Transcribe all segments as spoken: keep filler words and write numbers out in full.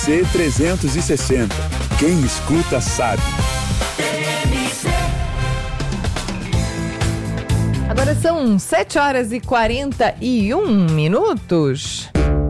C trezentos e sessenta. Quem escuta sabe. Agora são sete horas e quarenta e um minutos.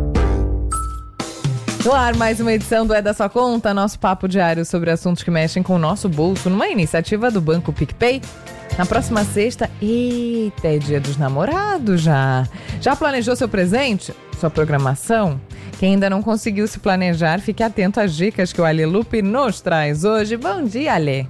No ar, mais uma edição do É da Sua Conta, nosso papo diário sobre assuntos que mexem com o nosso bolso, numa iniciativa do Banco PicPay. Na próxima sexta, eita, é dia dos namorados já. Já planejou seu presente? Sua programação? Quem ainda não conseguiu se planejar, fique atento às dicas que o Ale Lupe nos traz hoje. Bom dia, Ale.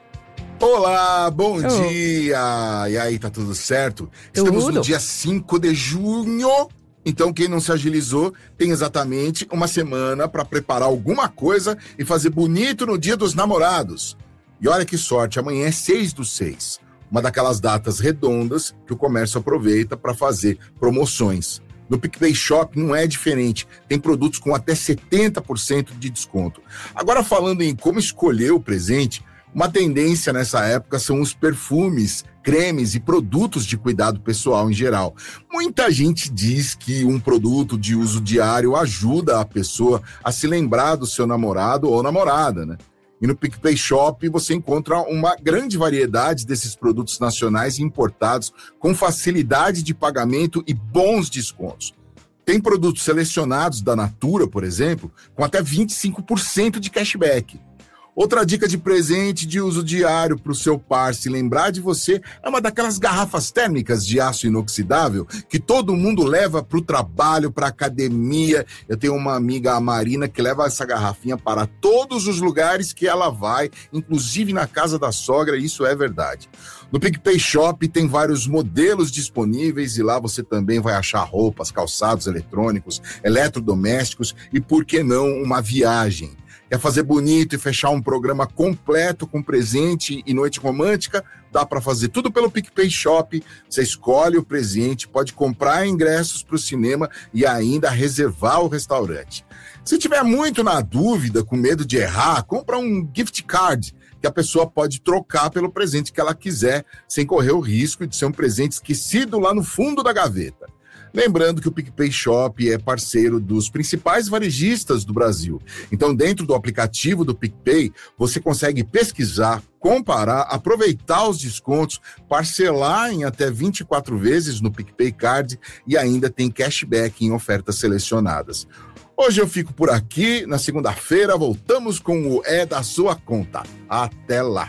Olá, bom oh. dia! E aí, tá tudo certo? Estamos tudo. no dia cinco de junho, então quem não se agilizou tem exatamente uma semana para preparar alguma coisa e fazer bonito no dia dos namorados. E olha que sorte, amanhã é seis do seis, uma daquelas datas redondas que o comércio aproveita para fazer promoções. No PicPay Shop não é diferente, tem produtos com até setenta por cento de desconto. Agora, falando em como escolher o presente, uma tendência nessa época são os perfumes, cremes e produtos de cuidado pessoal em geral. Muita gente diz que um produto de uso diário ajuda a pessoa a se lembrar do seu namorado ou namorada, né? E no PicPay Shop você encontra uma grande variedade desses produtos nacionais e importados com facilidade de pagamento e bons descontos. Tem produtos selecionados da Natura, por exemplo, com até vinte e cinco por cento de cashback. Outra dica de presente de uso diário para o seu par se lembrar de você é uma daquelas garrafas térmicas de aço inoxidável que todo mundo leva para o trabalho, para a academia. Eu tenho uma amiga, a Marina, que leva essa garrafinha para todos os lugares que ela vai, inclusive na casa da sogra, isso é verdade. No PicPay Shop tem vários modelos disponíveis e lá você também vai achar roupas, calçados eletrônicos, eletrodomésticos e, por que não, uma viagem. Quer fazer bonito e fechar um programa completo com presente e noite romântica? Dá para fazer tudo pelo PicPay Shop. Você escolhe o presente, pode comprar ingressos para o cinema e ainda reservar o restaurante. Se tiver muito na dúvida, com medo de errar, compra um gift card que a pessoa pode trocar pelo presente que ela quiser, sem correr o risco de ser um presente esquecido lá no fundo da gaveta. Lembrando que o PicPay Shop é parceiro dos principais varejistas do Brasil. Então, dentro do aplicativo do PicPay, você consegue pesquisar, comparar, aproveitar os descontos, parcelar em até vinte e quatro vezes no PicPay Card e ainda tem cashback em ofertas selecionadas. Hoje eu fico por aqui. Na segunda-feira, voltamos com o É da Sua Conta. Até lá!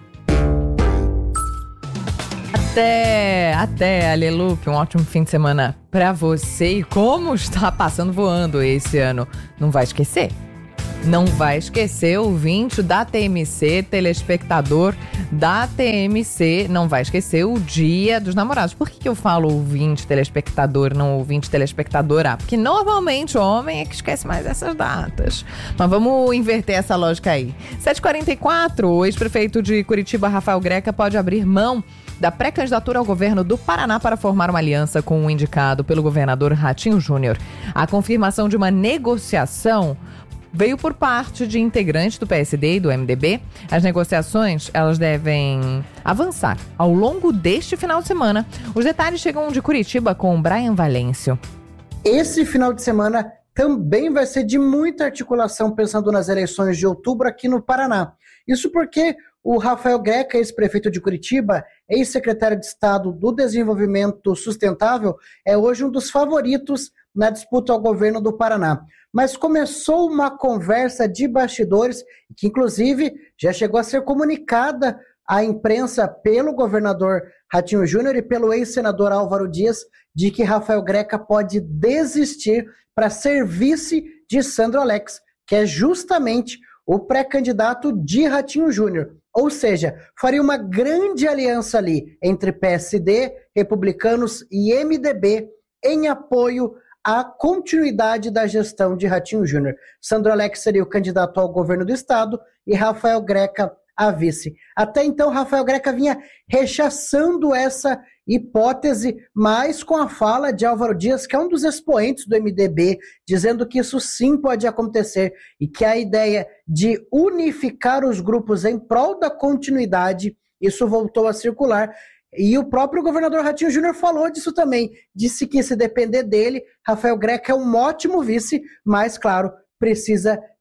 Até, até, Ale Lupe, um ótimo fim de semana pra você. E como está passando voando esse ano, não vai esquecer? Não vai esquecer, ouvinte da T M C, telespectador da T M C, não vai esquecer o Dia dos Namorados. Por que que eu falo ouvinte, telespectador, não ouvinte, telespectadora? Porque normalmente o homem é que esquece mais essas datas. Mas vamos inverter essa lógica aí. sete e quarenta e quatro, o ex-prefeito de Curitiba, Rafael Greca, pode abrir mão da pré-candidatura ao governo do Paraná para formar uma aliança com o indicado pelo governador Ratinho Júnior. A confirmação de uma negociação veio por parte de integrantes do P S D e do M D B. As negociações, elas devem avançar ao longo deste final de semana. Os detalhes chegam de Curitiba com Brian Valêncio. Esse final de semana também vai ser de muita articulação pensando nas eleições de outubro aqui no Paraná. Isso porque o Rafael Greca, ex-prefeito de Curitiba, ex-secretário de Estado do Desenvolvimento Sustentável, é hoje um dos favoritos na disputa ao governo do Paraná. Mas começou uma conversa de bastidores, que inclusive já chegou a ser comunicada à imprensa pelo governador Ratinho Júnior e pelo ex-senador Álvaro Dias, de que Rafael Greca pode desistir para ser vice de Sandro Alex, que é justamente o pré-candidato de Ratinho Júnior. Ou seja, faria uma grande aliança ali entre P S D, republicanos e M D B em apoio à continuidade da gestão de Ratinho Júnior. Sandro Alex seria o candidato ao governo do estado e Rafael Greca a vice. Até então, Rafael Greca vinha rechaçando essa hipótese, mas com a fala de Álvaro Dias, que é um dos expoentes do M D B, dizendo que isso sim pode acontecer e que a ideia de unificar os grupos em prol da continuidade, isso voltou a circular. E o próprio governador Ratinho Júnior falou disso também, disse que se depender dele, Rafael Greca é um ótimo vice, mas, claro, precisa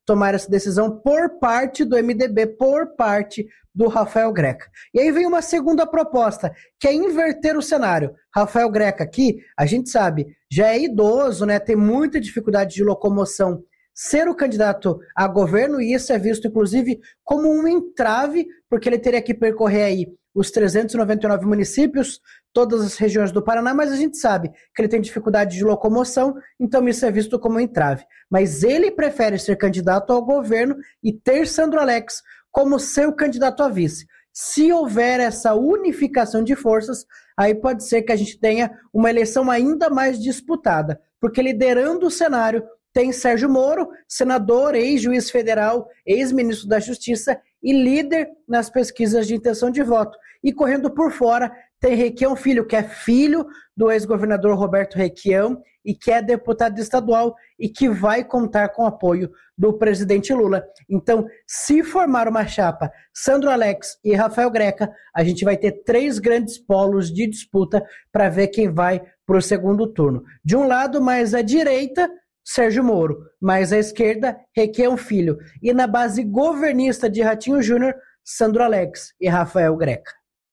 tomar essa decisão por parte do M D B, por parte do Rafael Greca. E aí vem uma segunda proposta, que é inverter o cenário. Rafael Greca aqui, a gente sabe, já é idoso, né, tem muita dificuldade de locomoção, ser o candidato a governo, e isso é visto, inclusive, como um entrave, porque ele teria que percorrer aí os trezentos e noventa e nove municípios, todas as regiões do Paraná, mas a gente sabe que ele tem dificuldade de locomoção, então isso é visto como um entrave. Mas ele prefere ser candidato ao governo e ter Sandro Alex como seu candidato a vice. Se houver essa unificação de forças, aí pode ser que a gente tenha uma eleição ainda mais disputada, porque liderando o cenário tem Sérgio Moro, senador, ex-juiz federal, ex-ministro da Justiça e líder nas pesquisas de intenção de voto. E correndo por fora tem Requião Filho, que é filho do ex-governador Roberto Requião e que é deputado estadual e que vai contar com o apoio do presidente Lula. Então, se formar uma chapa Sandro Alex e Rafael Greca, a gente vai ter três grandes polos de disputa para ver quem vai para o segundo turno. De um lado, mais à direita, Sérgio Moro, mais à esquerda, Requião Filho. E na base governista de Ratinho Júnior, Sandro Alex e Rafael Greca.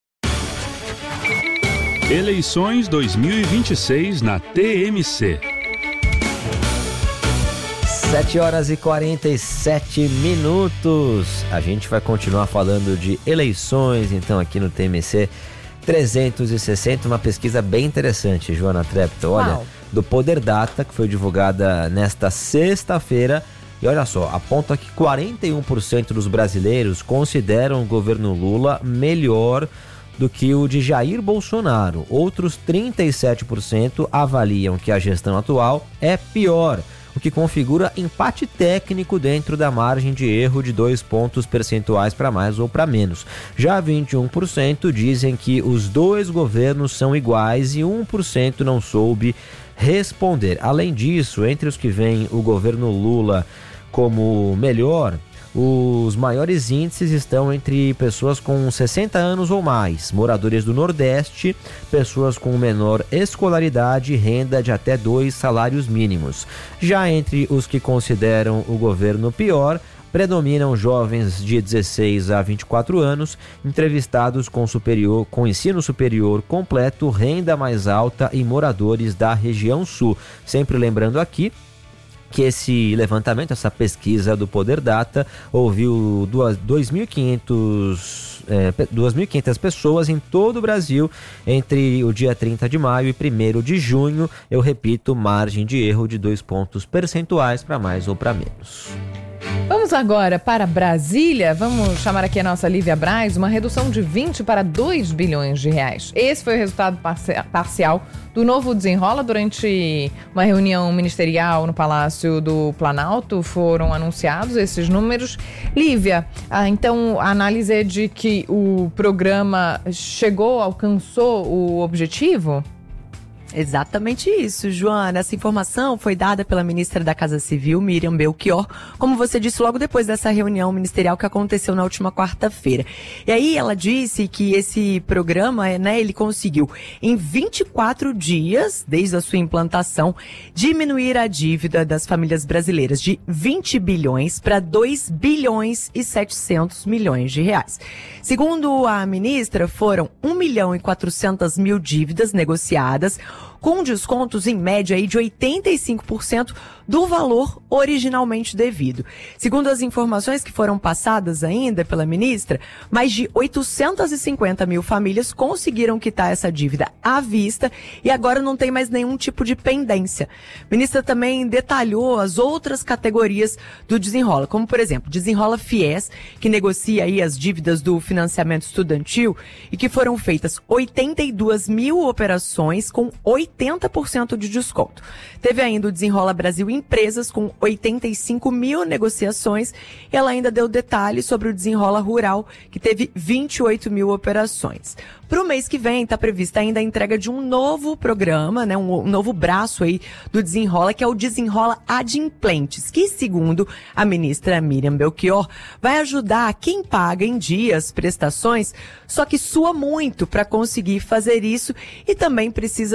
Eleições dois mil e vinte e seis na T M C. sete horas e quarenta e sete minutos. A gente vai continuar falando de eleições, então, aqui no T M C trezentos e sessenta, uma pesquisa bem interessante, Joana Trepto. Olha, Uau. do Poder Data, que foi divulgada nesta sexta-feira. E olha só, aponta que quarenta e um por cento dos brasileiros consideram o governo Lula melhor do que o de Jair Bolsonaro. Outros trinta e sete por cento avaliam que a gestão atual é pior, o que configura empate técnico dentro da margem de erro de dois pontos percentuais para mais ou para menos. Já vinte e um por cento dizem que os dois governos são iguais e um por cento não soube responder. Além disso, entre os que veem o governo Lula como melhor, os maiores índices estão entre pessoas com sessenta anos ou mais, moradores do Nordeste, pessoas com menor escolaridade e renda de até dois salários mínimos. Já entre os que consideram o governo pior, predominam jovens de dezesseis a vinte e quatro anos, entrevistados com, superior, com ensino superior completo, renda mais alta e moradores da região sul. Sempre lembrando aqui que esse levantamento, essa pesquisa do Poder Data, ouviu dois mil e quinhentas pessoas em todo o Brasil entre o dia trinta de maio e primeiro de junho. Eu repito, margem de erro de dois pontos percentuais para mais ou para menos. Vamos agora para Brasília. Vamos chamar aqui a nossa Lívia Braz. Uma redução de vinte para dois bilhões de reais. Esse foi o resultado parcial do novo Desenrola. Durante uma reunião ministerial no Palácio do Planalto foram anunciados esses números. Lívia, ah, então a análise é de que o programa chegou, alcançou o objetivo? Exatamente isso, Joana. Essa informação foi dada pela ministra da Casa Civil, Miriam Belchior, como você disse, logo depois dessa reunião ministerial que aconteceu na última quarta-feira. E aí ela disse que esse programa, né, ele conseguiu, em vinte e quatro dias, desde a sua implantação, diminuir a dívida das famílias brasileiras de vinte bilhões para dois bilhões e setecentos milhões de reais. Segundo a ministra, foram um milhão e quatrocentas mil dívidas negociadas, com descontos em média aí de oitenta e cinco por cento do valor originalmente devido. Segundo as informações que foram passadas ainda pela ministra, mais de oitocentas e cinquenta mil famílias conseguiram quitar essa dívida à vista e agora não tem mais nenhum tipo de pendência. A ministra também detalhou as outras categorias do Desenrola, como por exemplo, Desenrola Fies, que negocia aí as dívidas do financiamento estudantil e que foram feitas oitenta e duas mil operações com oitenta por cento de desconto. Teve ainda o Desenrola Brasil Empresas com oitenta e cinco mil negociações e ela ainda deu detalhes sobre o Desenrola Rural, que teve vinte e oito mil operações. Para o mês que vem está prevista ainda a entrega de um novo programa, né, um, um novo braço aí do Desenrola, que é o Desenrola Adimplentes, que segundo a ministra Miriam Belchior, vai ajudar quem paga em dias prestações, só que sua muito para conseguir fazer isso e também precisa ter essa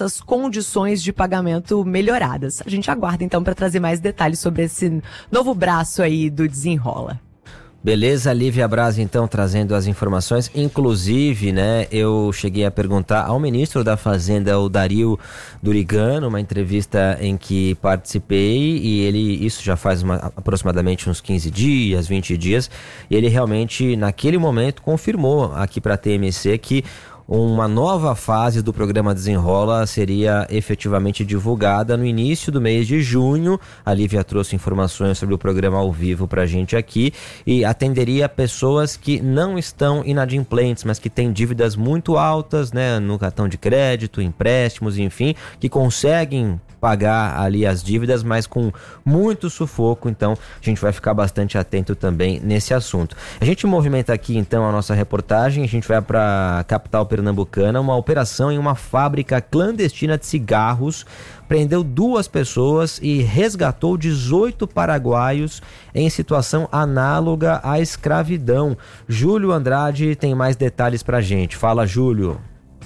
essas condições de pagamento melhoradas. A gente aguarda então para trazer mais detalhes sobre esse novo braço aí do Desenrola. Beleza, Lívia Braz, então, trazendo as informações. Inclusive, né, eu cheguei a perguntar ao ministro da Fazenda, o Dario Durigan, numa entrevista em que participei, e ele, isso já faz uma, aproximadamente uns quinze dias, vinte dias, e ele realmente, naquele momento, confirmou aqui para a T M C que uma nova fase do programa Desenrola seria efetivamente divulgada no início do mês de junho. A Lívia trouxe informações sobre o programa ao vivo pra gente aqui e atenderia pessoas que não estão inadimplentes, mas que têm dívidas muito altas, né, no cartão de crédito, empréstimos, enfim, que conseguem pagar ali as dívidas, mas com muito sufoco. Então a gente vai ficar bastante atento também nesse assunto. A gente movimenta aqui então a nossa reportagem, a gente vai para a capital pernambucana. Uma operação em uma fábrica clandestina de cigarros prendeu duas pessoas e resgatou dezoito paraguaios em situação análoga à escravidão. Júlio Andrade tem mais detalhes pra gente. Fala, Júlio.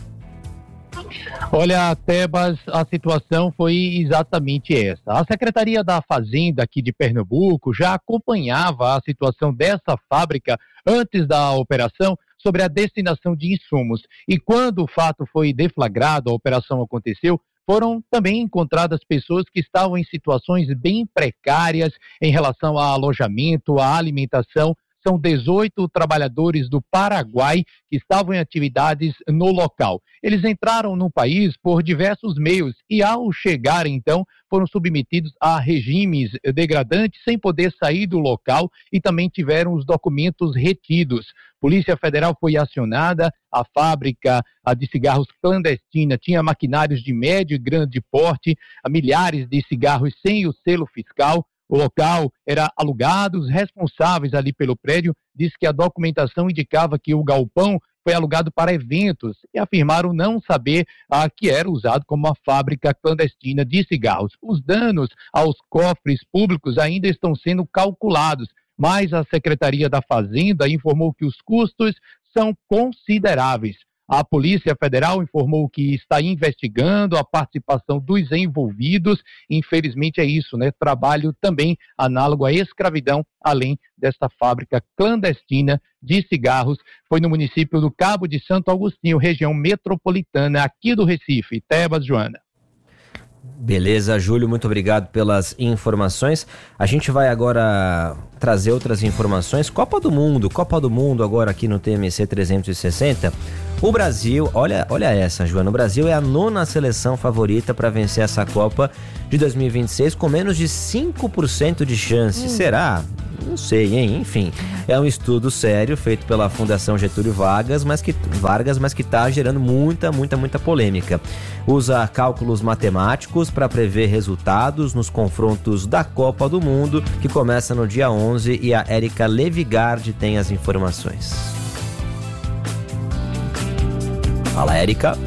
Olha, Tebas, a situação foi exatamente essa. A Secretaria da Fazenda aqui de Pernambuco já acompanhava a situação dessa fábrica antes da operação sobre a destinação de insumos. E quando o fato foi deflagrado, a operação aconteceu, foram também encontradas pessoas que estavam em situações bem precárias em relação a alojamento, a alimentação. São dezoito trabalhadores do Paraguai que estavam em atividades no local. Eles entraram no país por diversos meios e, ao chegar, então, foram submetidos a regimes degradantes sem poder sair do local e também tiveram os documentos retidos. Polícia Federal foi acionada, a fábrica a de cigarros clandestina tinha maquinários de médio e grande porte, milhares de cigarros sem o selo fiscal. O local era alugado, os responsáveis ali pelo prédio disse que a documentação indicava que o galpão foi alugado para eventos e afirmaram não saber ah, que era usado como uma fábrica clandestina de cigarros. Os danos aos cofres públicos ainda estão sendo calculados, mas a Secretaria da Fazenda informou que os custos são consideráveis. A Polícia Federal informou que está investigando a participação dos envolvidos. Infelizmente é isso, né? Trabalho também análogo à escravidão, além desta fábrica clandestina de cigarros. Foi no município do Cabo de Santo Agostinho, região metropolitana aqui do Recife. Tebas, Joana. Beleza, Júlio, muito obrigado pelas informações. A gente vai agora trazer outras informações. Copa do Mundo, Copa do Mundo agora aqui no T M C trezentos e sessenta. O Brasil, olha, olha essa, Joana, o Brasil é a nona seleção favorita para vencer essa Copa de dois mil e vinte e seis com menos de cinco por cento de chance. Hum. Será? Não sei, hein? Enfim, é um estudo sério feito pela Fundação Getúlio Vargas, mas que Vargas, mas que está gerando muita, muita, muita polêmica. Usa cálculos matemáticos para prever resultados nos confrontos da Copa do Mundo, que começa no dia onze, e a Érica Levigard tem as informações. Fala, Érica.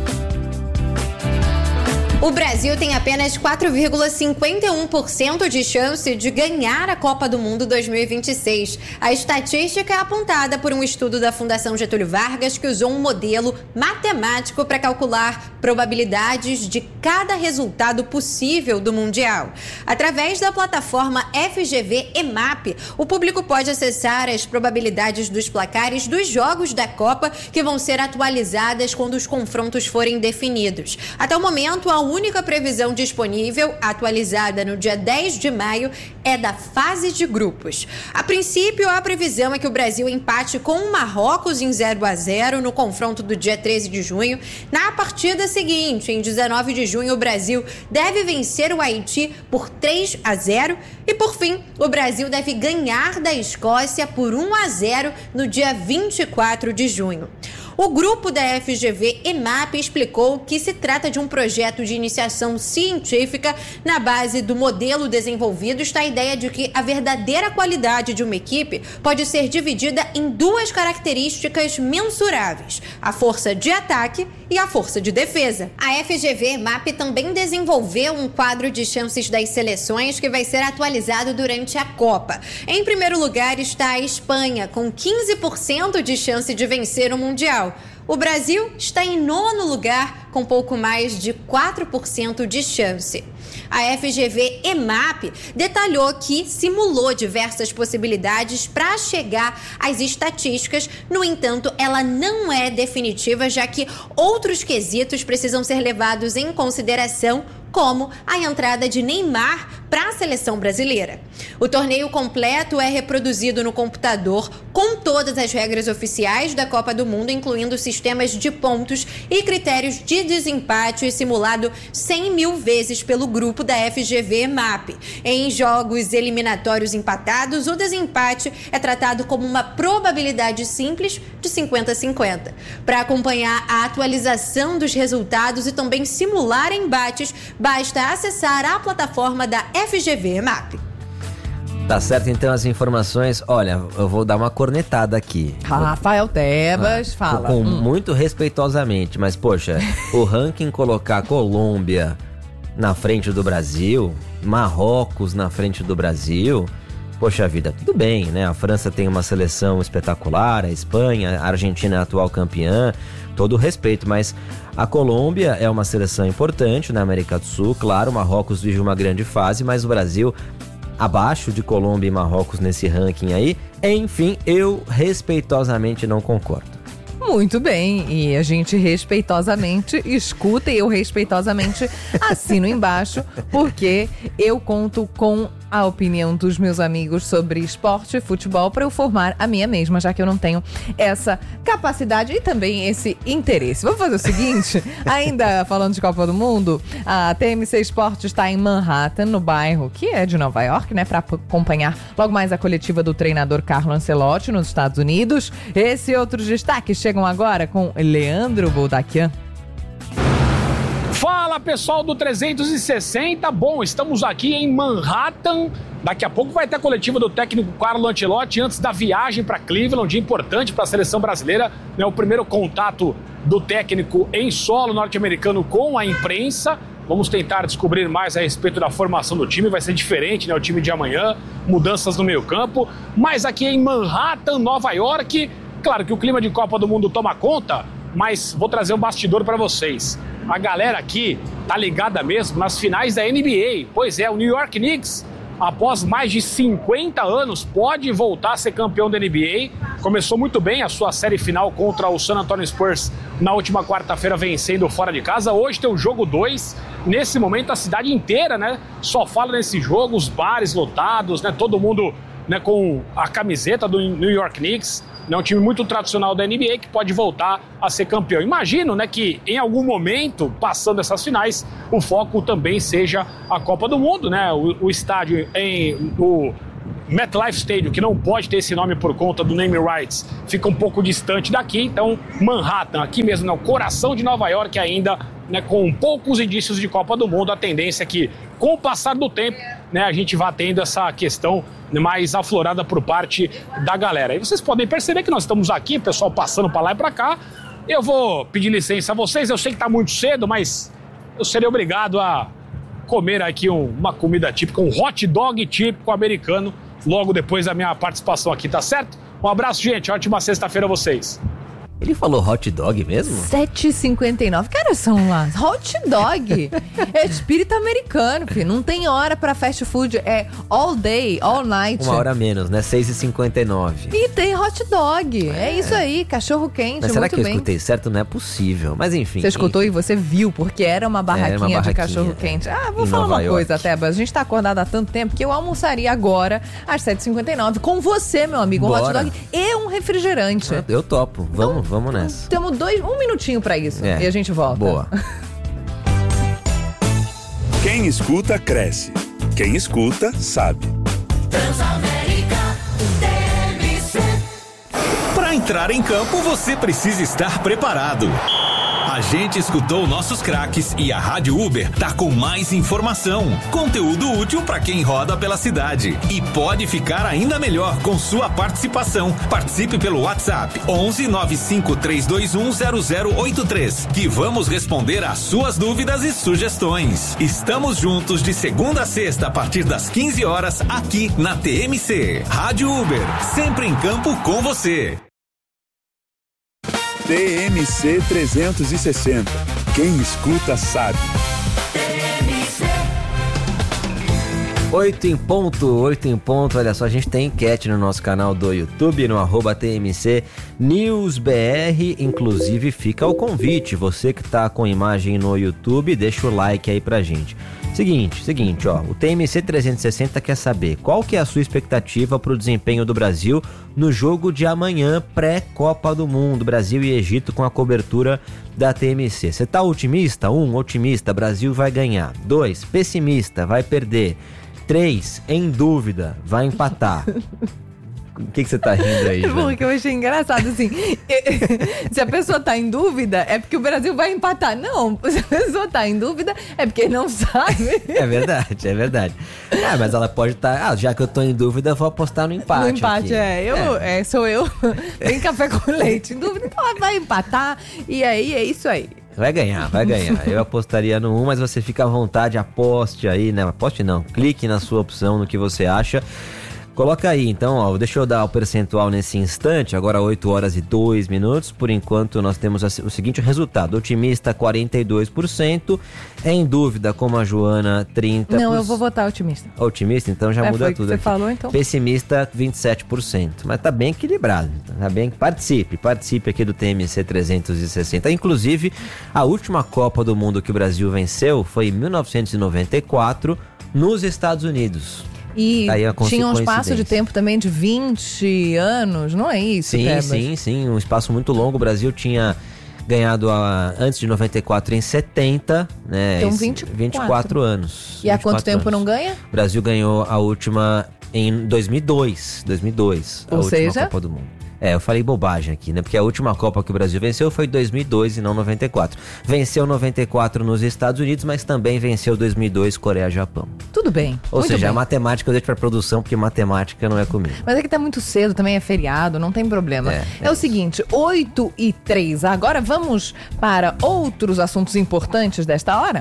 O Brasil tem apenas quatro vírgula cinquenta e um por cento de chance de ganhar a Copa do Mundo dois mil e vinte e seis. A estatística é apontada por um estudo da Fundação Getúlio Vargas que usou um modelo matemático para calcular probabilidades de cada resultado possível do Mundial. Através da plataforma F G V E M A P, o público pode acessar as probabilidades dos placares dos jogos da Copa que vão ser atualizadas quando os confrontos forem definidos. Até o momento, a A única previsão disponível, atualizada no dia dez de maio, é da fase de grupos. A princípio, a previsão é que o Brasil empate com o Marrocos em zero a zero no confronto do dia treze de junho. Na partida seguinte, em dezenove de junho, o Brasil deve vencer o Haiti por três a zero. E, por fim, o Brasil deve ganhar da Escócia por um a zero no dia vinte e quatro de junho. O grupo da F G V E M A P explicou que se trata de um projeto de iniciação científica. Na base do modelo desenvolvido está a ideia de que a verdadeira qualidade de uma equipe pode ser dividida em duas características mensuráveis: a força de ataque e a força de defesa. A F G V E M A P também desenvolveu um quadro de chances das seleções que vai ser atualizado durante a Copa. Em primeiro lugar está a Espanha, com quinze por cento de chance de vencer o Mundial. O Brasil está em nono lugar, com pouco mais de quatro por cento de chance. A F G V EMAP detalhou que simulou diversas possibilidades para chegar às estatísticas. No entanto, ela não é definitiva, já que outros quesitos precisam ser levados em consideração, como a entrada de Neymar para a seleção brasileira. O torneio completo é reproduzido no computador com todas as regras oficiais da Copa do Mundo, incluindo sistemas de pontos e critérios de desempate, simulado cem mil vezes pelo grupo da F G V EMAP. Em jogos eliminatórios empatados, o desempate é tratado como uma probabilidade simples de cinquenta a cinquenta. Para acompanhar a atualização dos resultados e também simular embates, basta acessar a plataforma da F G V EMAP. Tá certo, então, as informações. Olha, eu vou dar uma cornetada aqui. Rafael Tebas, ah, fala. Com, hum. Muito respeitosamente, mas, poxa, o ranking colocar a Colômbia na frente do Brasil, Marrocos na frente do Brasil, poxa vida, tudo bem, né? A França tem uma seleção espetacular, a Espanha, a Argentina é a atual campeã, todo o respeito, mas a Colômbia é uma seleção importante na América do Sul, claro, o Marrocos vive uma grande fase, mas o Brasil abaixo de Colômbia e Marrocos nesse ranking aí, enfim, eu respeitosamente não concordo. Muito bem, e a gente respeitosamente escuta e eu respeitosamente assino embaixo, porque eu conto com a opinião dos meus amigos sobre esporte e futebol para eu formar a minha mesma, já que eu não tenho essa capacidade e também esse interesse. Vamos fazer o seguinte, ainda falando de Copa do Mundo, a T M C Esporte está em Manhattan, no bairro que é de Nova York, né, para acompanhar logo mais a coletiva do treinador Carlo Ancelotti nos Estados Unidos. Esse e outros destaques chegam agora com Leandro Boldaquian. Fala, pessoal do trezentos e sessenta, bom, estamos aqui em Manhattan, daqui a pouco vai ter a coletiva do técnico Carlo Ancelotti antes da viagem para Cleveland, um dia importante para a seleção brasileira, né, o primeiro contato do técnico em solo norte-americano com a imprensa. Vamos tentar descobrir mais a respeito da formação do time, vai ser diferente, né, o time de amanhã, mudanças no meio campo, mas aqui em Manhattan, Nova York, claro que o clima de Copa do Mundo toma conta, mas vou trazer um bastidor para vocês. A galera aqui tá ligada mesmo nas finais da N B A. Pois é, o New York Knicks, após mais de cinquenta anos, pode voltar a ser campeão da N B A. Começou muito bem a sua série final contra o San Antonio Spurs na última quarta-feira, vencendo fora de casa. Hoje tem o jogo dois. Nesse momento a cidade inteira, né, só fala nesse jogo, os bares lotados, né, todo mundo, né, com a camiseta do New York Knicks. É um time muito tradicional da N B A que pode voltar a ser campeão. Imagino, né, que em algum momento, passando essas finais, o foco também seja a Copa do Mundo, né? O, o estádio em o MetLife Stadium, que não pode ter esse nome por conta do name rights, fica um pouco distante daqui. Então, Manhattan, aqui mesmo no coração de Nova York ainda, né, com poucos indícios de Copa do Mundo, a tendência é que, com o passar do tempo, né, a gente vá tendo essa questão mais aflorada por parte da galera. E vocês podem perceber que nós estamos aqui, pessoal passando para lá e para cá. Eu vou pedir licença a vocês, eu sei que está muito cedo, mas eu serei obrigado a comer aqui um, uma comida típica, um hot dog típico americano, logo depois da minha participação aqui, tá certo? Um abraço, gente, ótima sexta-feira a vocês. Ele falou hot dog mesmo? sete e cinquenta e nove. Que horas são lá? Hot dog. É espírito americano, filho. Não tem hora pra fast food. É all day, all night. Uma hora menos, né? seis e cinquenta e nove. E tem hot dog. É, é isso aí, cachorro quente. Mas será muito que eu bem. escutei certo? Não é possível. Mas enfim. Você escutou e você viu, porque era uma barraquinha, era uma barraquinha de cachorro quente. Ah, vou em falar Nova uma York. coisa, Tebas. A gente tá acordado há tanto tempo que eu almoçaria agora às sete e cinquenta e nove com você, meu amigo. Um hot Bora. dog e um refrigerante. Eu topo. Vamos, vamos nessa. Temos dois, um minutinho pra isso. É. E a gente volta. Boa. Quem escuta, cresce. Quem escuta, sabe. Para entrar em campo, você precisa estar preparado. A gente escutou nossos craques e a Rádio Uber tá com mais informação, conteúdo útil para quem roda pela cidade. E pode ficar ainda melhor com sua participação. Participe pelo WhatsApp onze nove cinco três dois um zero zero oito três, que vamos responder às suas dúvidas e sugestões. Estamos juntos de segunda a sexta a partir das quinze horas aqui na T M C. Rádio Uber, sempre em campo com você. T M C trezentos e sessenta. Quem escuta sabe. Oito em ponto, oito em ponto, olha só, a gente tem enquete no nosso canal do YouTube, no arroba T M C News B R, inclusive fica o convite, você que tá com imagem no YouTube, deixa o like aí pra gente. Seguinte, seguinte, ó, o T M C trezentos e sessenta quer saber qual que é a sua expectativa pro desempenho do Brasil no jogo de amanhã pré-Copa do Mundo, Brasil e Egito, com a cobertura da T M C. Você tá otimista? Um, otimista, Brasil vai ganhar. Dois, pessimista, vai perder. Três, em dúvida, vai empatar. O que que você tá rindo aí, Jana? Porque eu achei engraçado, assim, se a pessoa tá em dúvida, é porque o Brasil vai empatar. Não, se a pessoa tá em dúvida, é porque não sabe. É verdade, é verdade. Ah, mas ela pode estar, tá, ah, já que eu tô em dúvida, eu vou apostar no empate. No empate, aqui. é. Eu, é. É, sou eu. Tem café com leite. Em dúvida, então ela vai empatar. E aí, é isso aí. Vai ganhar, vai ganhar. Eu apostaria no um, mas você fica à vontade, aposte aí, né? Aposte não, clique na sua opção, no que você acha. Coloca aí, então, ó, deixa eu dar o percentual nesse instante, agora oito horas e dois minutos, por enquanto nós temos o seguinte resultado, otimista quarenta e dois por cento, em dúvida como a Joana trinta por cento. Não, eu vou votar otimista. Otimista, então já é, muda foi tudo que você aqui. falou, então. Pessimista vinte e sete por cento, mas tá bem equilibrado, tá bem, participe, participe aqui do T M C trezentos e sessenta, inclusive a última Copa do Mundo que o Brasil venceu foi em mil novecentos e noventa e quatro nos Estados Unidos. E tinha um espaço de tempo também de vinte anos, não é isso, Sim, Tebas? sim, sim, um espaço muito longo. O Brasil tinha ganhado a, antes de noventa e quatro em setenta, né? Então vinte e quatro. vinte e quatro anos. E há quanto tempo anos. não ganha? O Brasil ganhou a última em dois mil e dois, dois mil e dois, Ou a seja... última Copa do Mundo. É, eu falei bobagem aqui, né? Porque a última Copa que o Brasil venceu foi dois mil e dois e não noventa e quatro. Venceu noventa e quatro nos Estados Unidos, mas também venceu dois mil e dois Coreia-Japão. Tudo bem. Ou muito seja, bem. a matemática eu deixo pra produção, porque matemática não é comigo. Mas é que tá muito cedo, também é feriado, não tem problema. É, é, é o seguinte, oito e três. Agora vamos para outros assuntos importantes desta hora?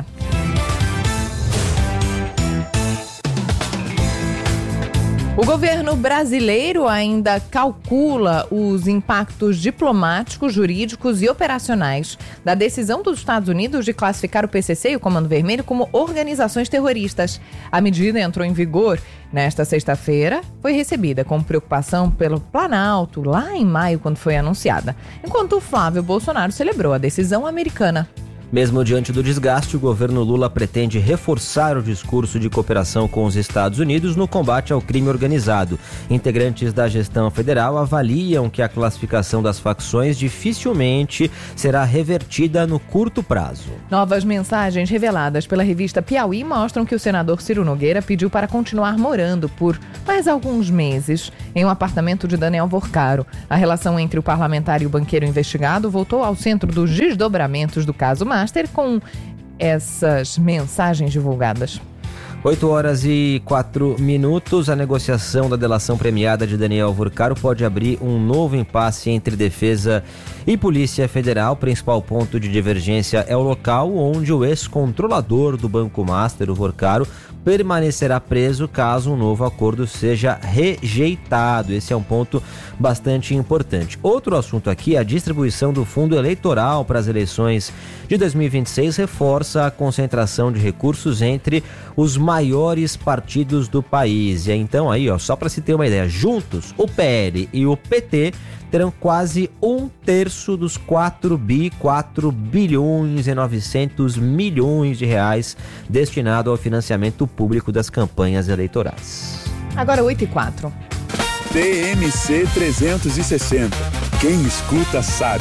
O governo brasileiro ainda calcula os impactos diplomáticos, jurídicos e operacionais da decisão dos Estados Unidos de classificar o P C C e o Comando Vermelho como organizações terroristas. A medida entrou em vigor nesta sexta-feira, foi recebida com preocupação pelo Planalto lá em maio, quando foi anunciada, enquanto o Flávio Bolsonaro celebrou a decisão americana. Mesmo diante do desgaste, o governo Lula pretende reforçar o discurso de cooperação com os Estados Unidos no combate ao crime organizado. Integrantes da gestão federal avaliam que a classificação das facções dificilmente será revertida no curto prazo. Novas mensagens reveladas pela revista Piauí mostram que o senador Ciro Nogueira pediu para continuar morando por mais alguns meses em um apartamento de Daniel Vorcaro. A relação entre o parlamentar e o banqueiro investigado voltou ao centro dos desdobramentos do caso Master com essas mensagens divulgadas. oito horas e quatro minutos. A negociação da delação premiada de Daniel Vorcaro pode abrir um novo impasse entre defesa e Polícia Federal. O principal ponto de divergência é o local onde o ex-controlador do Banco Master, o Vorcaro, permanecerá preso caso um novo acordo seja rejeitado. Esse é um ponto bastante importante. Outro assunto aqui, a distribuição do fundo eleitoral para as eleições de dois mil e vinte e seis reforça a concentração de recursos entre os maiores partidos do país. E então aí, ó, só para se ter uma ideia, juntos o P L e o P T terão quase um terço dos quatro bi, quatro bilhões e novecentos milhões de reais destinado ao financiamento público das campanhas eleitorais. Agora oito e quatro. T M C trezentos e sessenta. Quem escuta sabe.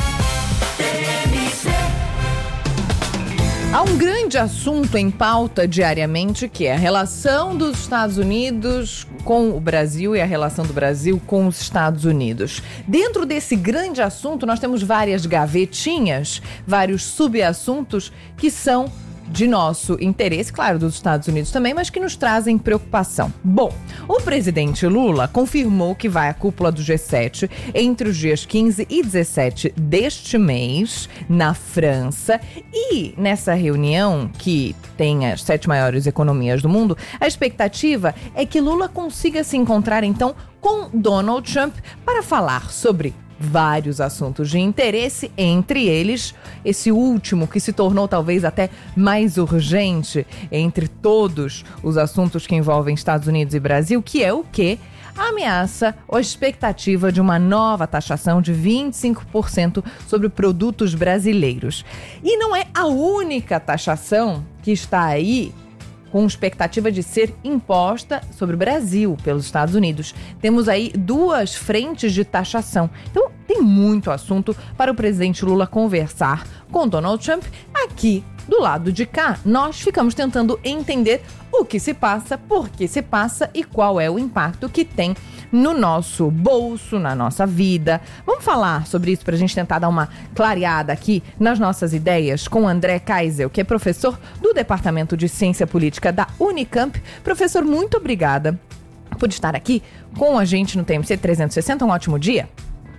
Há um grande assunto em pauta diariamente, que é a relação dos Estados Unidos com o Brasil e a relação do Brasil com os Estados Unidos. Dentro desse grande assunto, nós temos várias gavetinhas, vários subassuntos que são de nosso interesse, claro, dos Estados Unidos também, mas que nos trazem preocupação. Bom, o presidente Lula confirmou que vai à cúpula do G sete entre os dias quinze e dezessete deste mês, na França, e nessa reunião, que tem as sete maiores economias do mundo, a expectativa é que Lula consiga se encontrar, então, com Donald Trump para falar sobre vários assuntos de interesse, entre eles esse último que se tornou talvez até mais urgente entre todos os assuntos que envolvem Estados Unidos e Brasil, que é o quê? A ameaça ou a expectativa de uma nova taxação de vinte e cinco por cento sobre produtos brasileiros. E não é a única taxação que está aí com expectativa de ser imposta sobre o Brasil pelos Estados Unidos. Temos aí duas frentes de taxação. Então, tem muito assunto para o presidente Lula conversar com Donald Trump. Aqui, do lado de cá, nós ficamos tentando entender o que se passa, por que se passa e qual é o impacto que tem no nosso bolso, na nossa vida. Vamos falar sobre isso para a gente tentar dar uma clareada aqui nas nossas ideias com André Kaisel, que é professor do Departamento de Ciência Política da Unicamp. Professor, muito obrigada por estar aqui com a gente no T M C trezentos e sessenta. Um ótimo dia.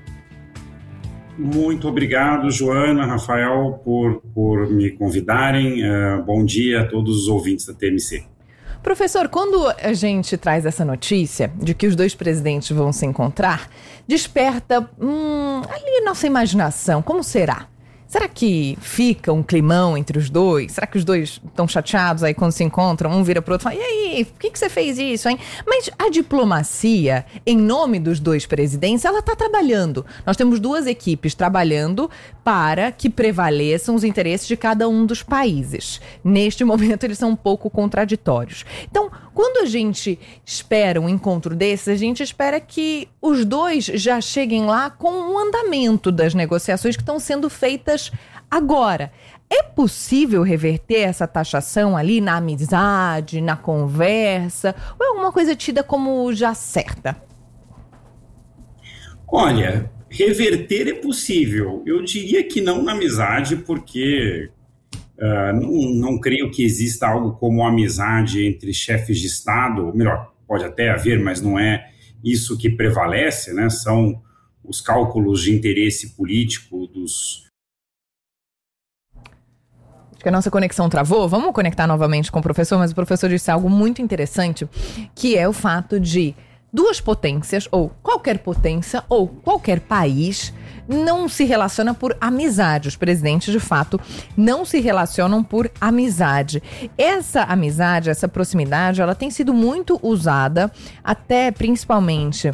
Muito obrigado, Joana, Rafael, por, por me convidarem. Uh, bom dia a todos os ouvintes da T M C. Professor, quando a gente traz essa notícia de que os dois presidentes vão se encontrar, desperta hum, ali nossa imaginação. Como será? Será que fica um climão entre os dois? Será que os dois estão chateados aí quando se encontram? Um vira pro outro e fala, e aí, por que, que você fez isso, hein? Mas a diplomacia, em nome dos dois presidentes, ela está trabalhando. Nós temos duas equipes trabalhando para que prevaleçam os interesses de cada um dos países. Neste momento, eles são um pouco contraditórios. Então, quando a gente espera um encontro desses, a gente espera que os dois já cheguem lá com um andamento das negociações que estão sendo feitas agora. É possível reverter essa taxação ali na amizade, na conversa, ou é alguma coisa tida como já certa? Olha, reverter é possível. Eu diria que não na amizade, porque uh, não, não creio que exista algo como amizade entre chefes de Estado, ou melhor, pode até haver, mas não é isso que prevalece, né? São os cálculos de interesse político dos... Acho que a nossa conexão travou. Vamos conectar novamente com o professor, mas o professor disse algo muito interessante, que é o fato de duas potências, ou qualquer potência, ou qualquer país, não se relaciona por amizade. Os presidentes, de fato, não se relacionam por amizade. Essa amizade, essa proximidade, ela tem sido muito usada, até principalmente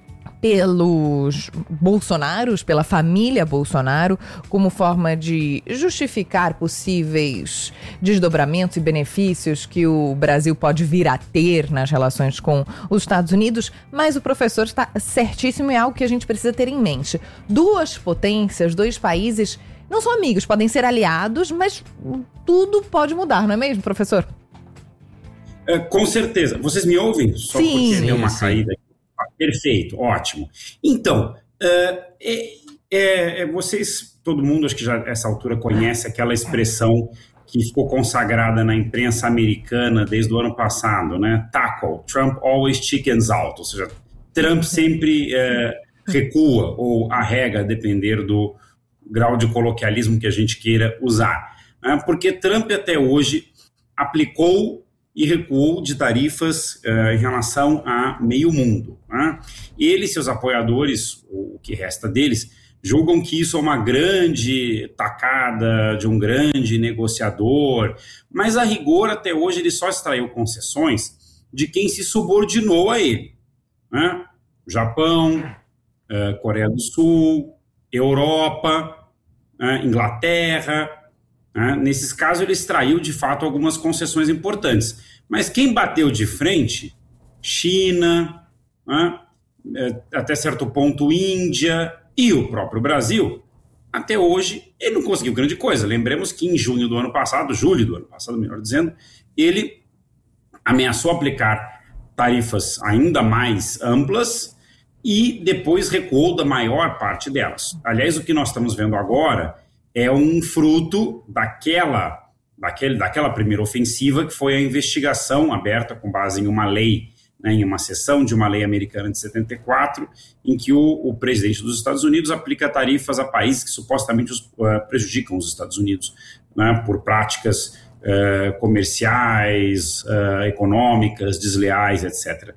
pelos Bolsonaros, pela família Bolsonaro, como forma de justificar possíveis desdobramentos e benefícios que o Brasil pode vir a ter nas relações com os Estados Unidos, mas o professor está certíssimo, é algo que a gente precisa ter em mente. Duas potências, dois países, não são amigos, podem ser aliados, mas tudo pode mudar, não é mesmo, professor? É, com certeza. Vocês me ouvem? Só sim, porque deu uma sim. saída aqui. Perfeito, ótimo. Então, uh, é, é, é, vocês, todo mundo, acho que já a essa altura conhece aquela expressão que ficou consagrada na imprensa americana desde o ano passado, né? Tackle, Trump always chickens out, ou seja, Trump sempre uh, recua ou arrega, a depender do grau de coloquialismo que a gente queira usar. Né? Porque Trump até hoje aplicou e recuou de tarifas uh, em relação a meio mundo. Né? Ele e seus apoiadores, o que resta deles, julgam que isso é uma grande tacada de um grande negociador, mas a rigor até hoje ele só extraiu concessões de quem se subordinou a ele. Né? Japão, uh, Coreia do Sul, Europa, uh, Inglaterra. Né? Nesses casos, ele extraiu, de fato, algumas concessões importantes. Mas quem bateu de frente, China, né? Até certo ponto, Índia e o próprio Brasil, até hoje, ele não conseguiu grande coisa. Lembremos que em junho do ano passado, julho do ano passado, melhor dizendo, ele ameaçou aplicar tarifas ainda mais amplas e depois recuou da maior parte delas. Aliás, o que nós estamos vendo agora é um fruto daquela, daquele, daquela primeira ofensiva, que foi a investigação aberta com base em uma lei, né, em uma seção de uma lei americana de setenta e quatro, em que o, o presidente dos Estados Unidos aplica tarifas a países que supostamente os, uh, prejudicam os Estados Unidos, né, por práticas uh, comerciais, uh, econômicas, desleais, etcétera.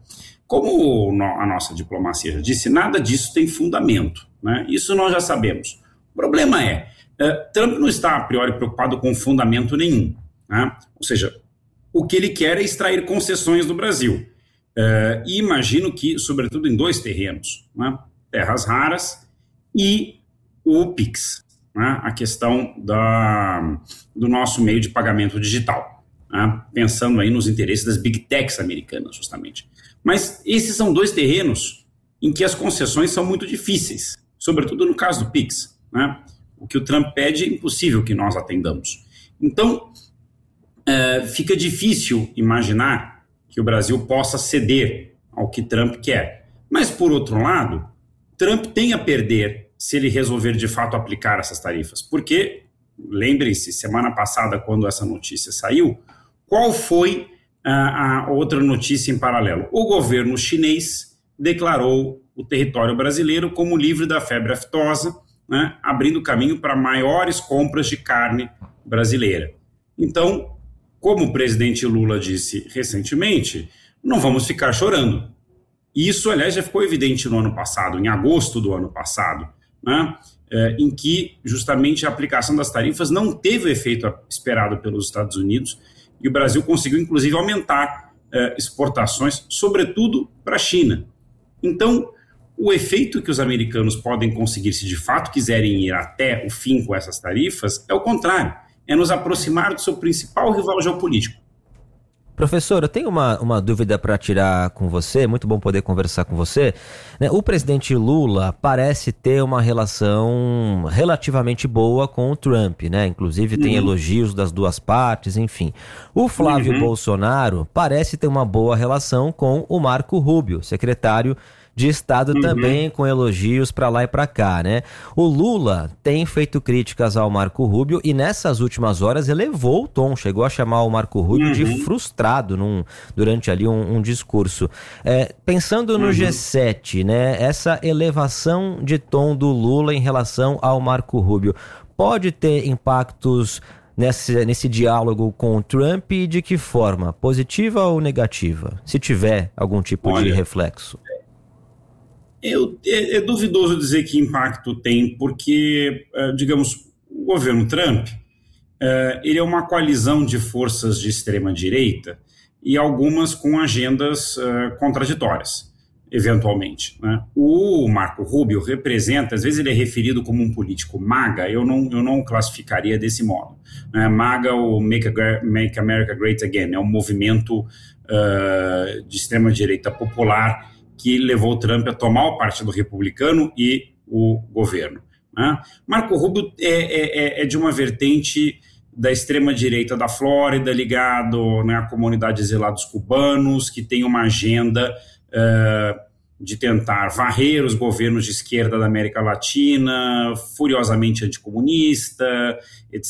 Como a nossa diplomacia já disse, nada disso tem fundamento, né? Isso nós já sabemos. O problema é, uh, Trump não está a priori preocupado com fundamento nenhum, né? Ou seja, o que ele quer é extrair concessões do Brasil. Uh, e imagino que, sobretudo em dois terrenos, né? Terras raras e o Pix, né? A questão da, do nosso meio de pagamento digital, né? Pensando aí nos interesses das big techs americanas, justamente. Mas esses são dois terrenos em que as concessões são muito difíceis, sobretudo no caso do Pix, né? O que o Trump pede é impossível que nós atendamos. Então, é, fica difícil imaginar que o Brasil possa ceder ao que Trump quer. Mas, por outro lado, Trump tem a perder se ele resolver de fato aplicar essas tarifas. Porque, lembrem-se, semana passada, quando essa notícia saiu, qual foi a, a outra notícia em paralelo? O governo chinês declarou o território brasileiro como livre da febre aftosa, né, abrindo caminho para maiores compras de carne brasileira. Então, como o presidente Lula disse recentemente, não vamos ficar chorando. Isso, aliás, já ficou evidente no ano passado, em agosto do ano passado, né, é, em que justamente a aplicação das tarifas não teve o efeito esperado pelos Estados Unidos e o Brasil conseguiu, inclusive, aumentar é, exportações, sobretudo para a China. Então, o efeito que os americanos podem conseguir, se de fato quiserem ir até o fim com essas tarifas, é o contrário, é nos aproximar do seu principal rival geopolítico. Professor, eu tenho uma, uma dúvida para tirar com você, muito bom poder conversar com você. Né, o presidente Lula parece ter uma relação relativamente boa com o Trump, né? Inclusive tem uhum. elogios das duas partes, enfim. O Flávio uhum. Bolsonaro parece ter uma boa relação com o Marco Rubio, secretário de Estado, uhum. também com elogios para lá e para cá, né? O Lula tem feito críticas ao Marco Rubio e nessas últimas horas elevou o tom, chegou a chamar o Marco Rubio uhum. de frustrado num, durante ali um, um discurso. É, pensando no uhum. G sete, né? Essa elevação de tom do Lula em relação ao Marco Rubio pode ter impactos nesse, nesse diálogo com o Trump e de que forma? Positiva ou negativa? Se tiver algum tipo Olha. de reflexo. Eu, é, é duvidoso dizer que impacto tem, porque, uh, digamos, o governo Trump, uh, ele é uma coalizão de forças de extrema-direita e algumas com agendas uh, contraditórias, eventualmente, né? O Marco Rubio representa, às vezes ele é referido como um político MAGA, eu não, eu não classificaria desse modo. Né? MAGA, o Make, a, Make America Great Again, é um movimento uh, de extrema-direita popular que levou o Trump a tomar o Partido Republicano e o governo. Né? Marco Rubio é, é, é de uma vertente da extrema-direita da Flórida, ligado, né, à comunidade de exilados cubanos, que tem uma agenda uh, de tentar varrer os governos de esquerda da América Latina, furiosamente anticomunista, etcétera.